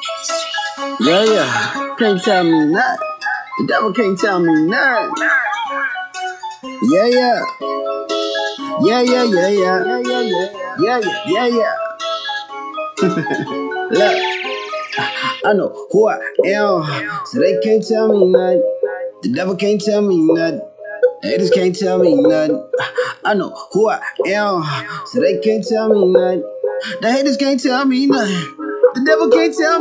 Yeah, yeah. Can't tell me nothing. The devil can't tell me nothing. Yeah, yeah. Yeah, yeah, yeah, yeah. Yeah, yeah, yeah. Yeah, yeah, yeah, yeah. Look, I know who I am, so they can't tell me nothing. The devil can't tell me nothing. The haters can't tell me nothing. I know who I am, so they can't tell me nothing. The haters can't tell me nothing. The devil can't tell me